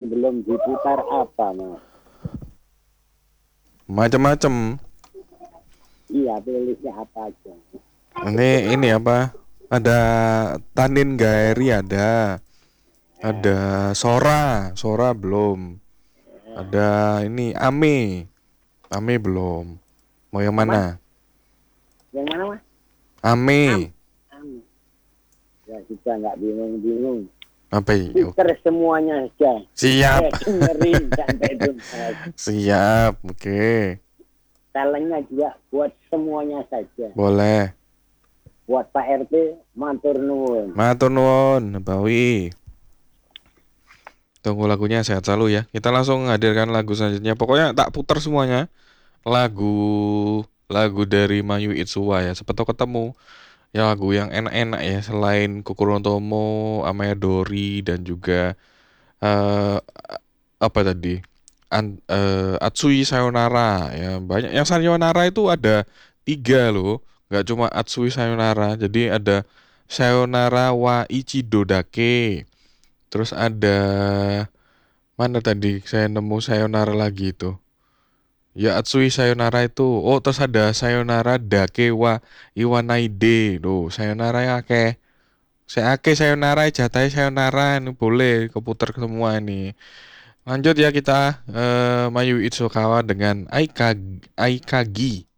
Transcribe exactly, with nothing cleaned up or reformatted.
belum diputar apa, Mas? Macam-macam. Iya, playlistnya apa aja? Ini ini apa? Ada Tanin Gaeri ada. Ada Sora, Sora belum. Ada ini Ame. Ame belum. Mau yang Apa? mana? Yang mana, Mas? Am, Ame. am. Ya kita nggak bingung-bingung. Apa ini? Putar semuanya aja. Siap. Saya dengerin sampai tuntas. Siap. Oke. Talentnya juga buat semuanya saja. Boleh. Buat Pak R T, matur nuwun. Matur nuwun, Bawi. Tunggu lagunya sehat selalu ya. Kita langsung hadirkan lagu selanjutnya. Pokoknya tak putar semuanya. Lagu lagu dari Mayu Itsuwa ya. Siapa tahu ketemu ya lagu yang enak-enak ya selain Kukurotomo, Amaya Dori dan juga eh apa tadi? An, eh, Atsui Sayonara ya. Banyak yang Sayonara itu ada tiga loh. Nggak cuma Atsui Sayonara. Jadi ada Sayonara wa Ichido Dake. Terus ada mana tadi saya nemu Sayonara lagi itu. Ya Atsui Sayonara itu. Oh, terus ada Sayonara Dake wa Iwanaide. Loh, Sayonara ya akeh. Saya akeh Sayonara jatai Sayonara ini boleh keputar semua ini. Lanjut ya kita eh, Mayu Itsukawa dengan Aika Aikagi.